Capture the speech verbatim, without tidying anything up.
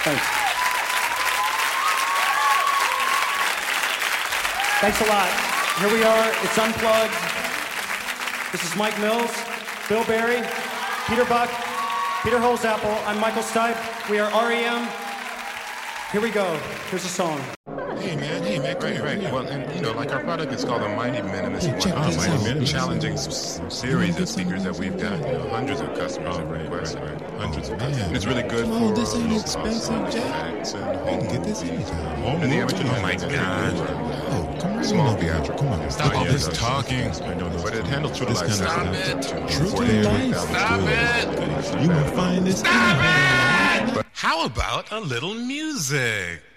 Thanks. Thanks a lot. Here we are. It's Unplugged. This is Mike Mills, Bill Berry, Peter Buck, Peter Holzapfel. I'm Michael Stipe. We are R E M. Here we go. Here's a song. Hey man, hey man, right, right. Well, and you know, like our product is called the Mighty Minimalist Hey, check one. this Mighty out. Minimalist, challenging s- series of speakers that we've got. You know, hundreds of customers have requested, hundreds of customers. And it's really good Come on, for this ain't uh, expensive, Jack. effects and You home can get this movies. anytime. And the amateur Oh my lights are God. very good. Oh, come on. Small now, theatrical. Come on. Stop all all this this talking. But it handles True to This Life kind of sound. stuff. to True to forty-eight Life. thousand Stop students. You won't find this. Stop it! How about a little music?